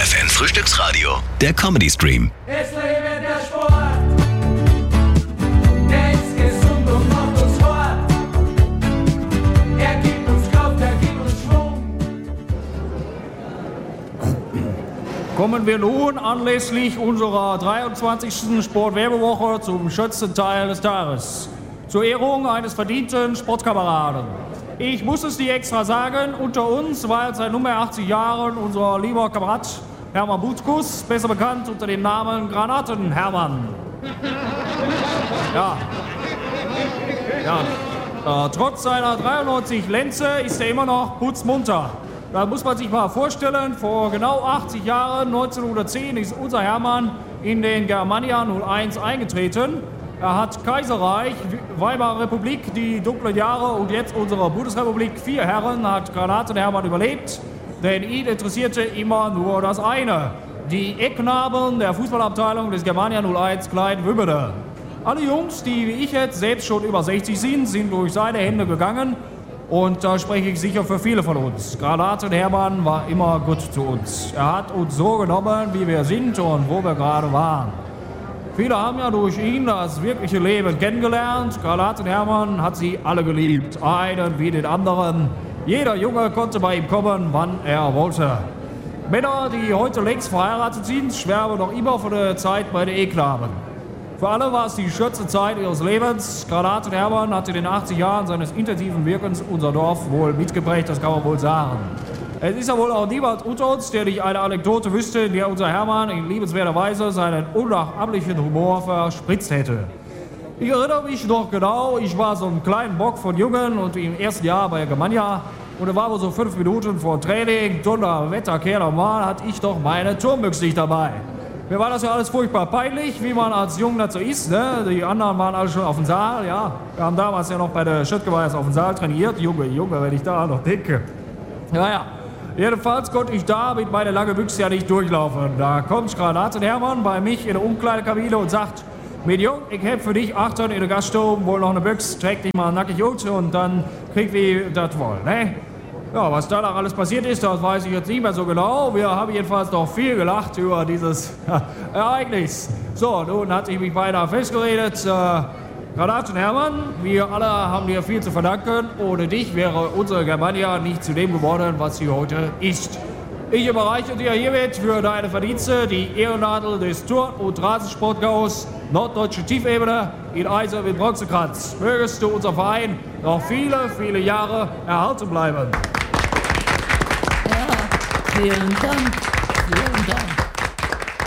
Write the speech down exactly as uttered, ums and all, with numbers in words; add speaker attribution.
Speaker 1: F M Frühstücksradio, der Comedy Stream.
Speaker 2: Es lebe der Sport, der ist gesund und macht uns fort. Er gibt uns Kraft, er gibt uns Schwung.
Speaker 3: Kommen wir nun anlässlich unserer dreiundzwanzigsten Sportwerbewoche zum Schützenteil des Tages. Zur Ehrung eines verdienten Sportkameraden. Ich muss es dir extra sagen, unter uns war seit nunmehr achtzig Jahren unser lieber Kamerad Hermann Butkus, besser bekannt unter dem Namen Granaten-Hermann. Ja. Ja. Äh, trotz seiner dreiundneunzig Lenze ist er immer noch putzmunter. Da muss man sich mal vorstellen, vor genau achtzig Jahren, neunzehnhundertzehn, ist unser Hermann in den Germania null eins eingetreten. Er hat Kaiserreich, Weimarer Republik, die dunklen Jahre und jetzt unsere Bundesrepublik, vier Herren, hat Granaten-Hermann überlebt. Denn ihn interessierte immer nur das eine: die Eckknaben der Fußballabteilung des Germania null eins Klein-Wümmede. Alle Jungs, die wie ich jetzt selbst schon über sechzig sind, sind durch seine Hände gegangen. Und da spreche ich sicher für viele von uns. Granaten-Hermann war immer gut zu uns. Er hat uns so genommen, wie wir sind und wo wir gerade waren. Viele haben ja durch ihn das wirkliche Leben kennengelernt. Granaten-Hermann hat sie alle geliebt, einen wie den anderen. Jeder Junge konnte bei ihm kommen, wann er wollte. Männer, die heute längst verheiratet sind, schwärmen noch immer von der Zeit bei den E-Knaben. Für alle war es die schönste Zeit ihres Lebens. Granaten-Hermann hat in den achtzig Jahren seines intensiven Wirkens unser Dorf wohl mitgeprägt, das kann man wohl sagen. Es ist ja wohl auch niemand unter uns, der nicht eine Anekdote wüsste, in der unser Hermann in liebenswerter Weise seinen unnachahmlichen Humor verspritzt hätte. Ich erinnere mich noch genau, ich war so ein kleiner Bock von Jungen und im ersten Jahr bei Germania. Und da war wohl so fünf Minuten vor Training, Donnerwetter, Kerl normal, hatte ich doch meine Turmbüchse nicht dabei. Mir war das ja alles furchtbar peinlich, wie man als Jung das so ist, ne? Die anderen waren alle schon auf dem Saal, ja. Wir haben damals ja noch bei der Schüttgeweiß auf dem Saal trainiert. Junge, Junge, wenn ich da noch denke. Naja, jedenfalls konnte ich da mit meiner langen Büchse ja nicht durchlaufen. Da kommt Granaten-Hermann bei mich in der Umkleidekabine und sagt: Medium, ich hab für dich achtern in der Gaststube wohl noch eine Büchse, träg dich mal nackig aus und dann krieg wir das wohl, ne? Ja, was danach alles passiert ist, das weiß ich jetzt nicht mehr so genau. Wir haben jedenfalls noch viel gelacht über dieses Ereignis. So, nun hatte ich mich beinahe festgeredet. Äh, Granaten-Hermann, wir alle haben dir viel zu verdanken. Ohne dich wäre unsere Germania nicht zu dem geworden, was sie heute ist. Ich überreiche dir hiermit für deine Verdienste die Ehrennadel des Turn- und Rasensportgaus Norddeutsche Tiefebene in Eisen mit Bronzekranz. Mögest du unser Verein noch viele, viele Jahre erhalten bleiben.
Speaker 4: Ja, vielen Dank.